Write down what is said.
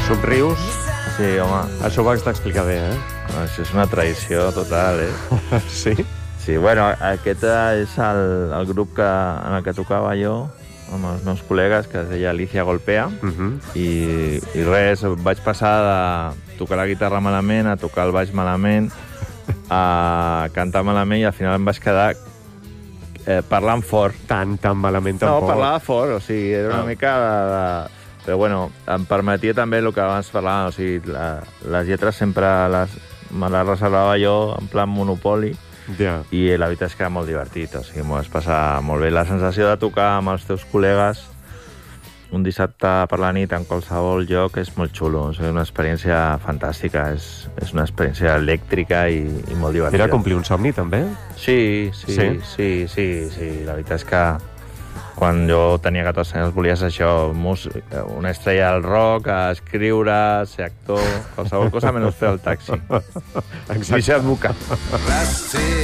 Somrius? Sí, home. Això ho has d'explicar bé, Això és una tradició total, Sí? Sí, bueno, aquest és el grup en el que tocava jo, amb els meus col·legues, que es deia Alicia Golpea, i res, vaig passar de tocar la guitarra malament a tocar el baix malament, a cantar malament, i al final em vaig quedar parlant fort. Tan malament No, tampoc. parlava fort, o sigui, era una mica Però bueno, em permetia també el que abans parlàvem, o sigui, les lletres sempre me les reservava jo en plan Monopoli, Ja. i la veritat és que era molt divertit, o sigui, m'ho vas passar molt bé. La sensació de tocar amb els teus col·legues un dissabte per la nit en qualsevol lloc és molt xulo, és una experiència fantàstica, és una experiència elèctrica i molt divertida. Era complir un somni, també? Sí, la veritat és que quan jo tenia 14 anys volia ser això, una estrella del rock, escriure, ser actor, qualsevol cosa menys fer el taxi. Exacte. I ser advocat.